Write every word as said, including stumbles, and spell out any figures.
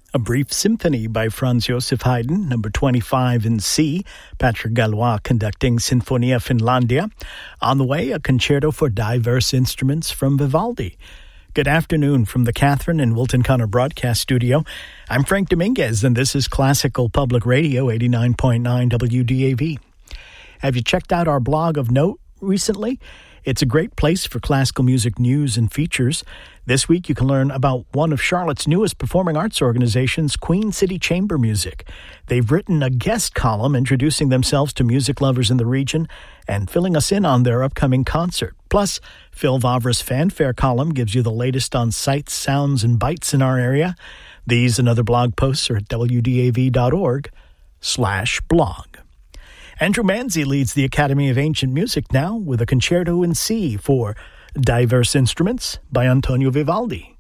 A Brief Symphony by Franz Joseph Haydn, number twenty-five in C, Patrick Gallois conducting Sinfonia Finlandia. On the way, a concerto for diverse instruments from Vivaldi. Good afternoon from the Catherine and Wilton Connor Broadcast Studio. I'm Frank Dominguez, and this is Classical Public Radio, eighty-nine point nine W D A V. Have you checked out our blog of note recently? It's a great place for classical music news and features. This week you can learn about one of Charlotte's newest performing arts organizations, Queen City Chamber Music. They've written a guest column introducing themselves to music lovers in the region and filling us in on their upcoming concert. Plus, Phil Vavra's Fanfare column gives you the latest on sights, sounds, and bites in our area. These and other blog posts are at w d a v dot org slash blog. Andrew Manzi leads the Academy of Ancient Music now with a concerto in C for Diverse Instruments by Antonio Vivaldi.